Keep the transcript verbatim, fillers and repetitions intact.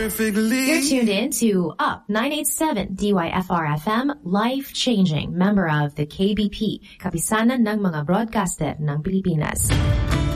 perfectly. You're tuned in to Up nine eighty-seven D Y F R F M, life-changing, member of the K B P, Kapisanan ng mga Broadcaster ng Pilipinas.